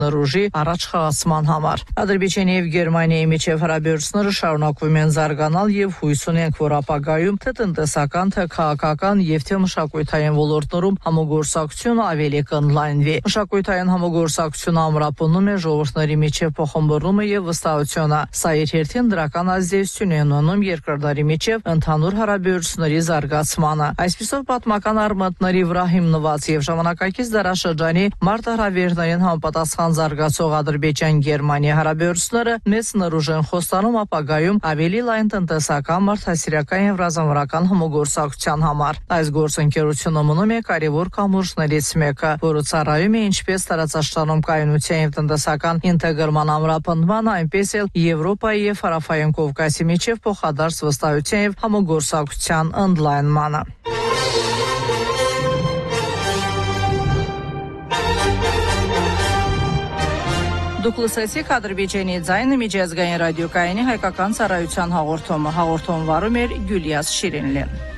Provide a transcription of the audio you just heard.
Ռուժի առաջ խաղացման համար։ Ադրբեջանի եւ Գերմանիայի միջև հարաբերությունները շարունակվում են զարգանալ եւ հույս ունենք, որ ապագայում թե տնտեսական, թե քաղաքական եւ թե մշակութային ոլորտներում համագործակցությունը ավելի կընդլայնվի։ Մշակութային համագործակցությունը ամրապնդում է ժողովուրդների միջև փոխհմբռնումը եւ վստահությունը։ Սա իր հերթին դրական ազդեցություն է ունենում երկրների միջև ընդհանուր հարաբերությունների զարգացմանը։ Այսպիսով պատմական արմատների վրա հիմնված եւ ժամանակակից դարաշրջանի մարտահրավերներին համապատասխան զարգացող Ադրբեջան-Գերմանիա հարաբերությունները մեծ նրուժ են խոստանում ապագայում ավելի լայն տնտեսական, մարդասիրական եւ ռազմավարական համագործակցության համար։ Այս գործընկերությունը մնում է կարևոր կամուրջներից մեկը, որը ծառայում է ինչպես տարածաշրջանում կայունության եւ տնտեսական ինտեգրման ամրապնդման, այնպես էլ Եվրոպայի եւ Հարավային Կովկասի միջև փոխադարձ վստահության եւ համագործակցության ընդլայնմանը։ Դուք լսեցիք Ադրբեջանի ձայնը միջազգային ռադիոկայանի հայկական ծառայության հաղորդումը։ Հաղորդում վարում էր Գյուլիաս Շիրինլին։